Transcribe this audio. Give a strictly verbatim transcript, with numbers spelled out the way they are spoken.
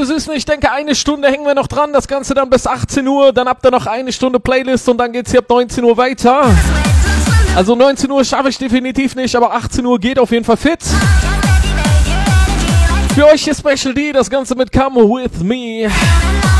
ihr Süßen, ich denke, eine Stunde hängen wir noch dran. Das Ganze dann bis achtzehn Uhr. Dann habt ihr noch eine Stunde Playlist und dann geht's hier ab neunzehn Uhr weiter. Also neunzehn Uhr schaffe ich definitiv nicht, aber achtzehn Uhr geht auf jeden Fall fit. Für euch hier Special D, das Ganze mit Come With Me.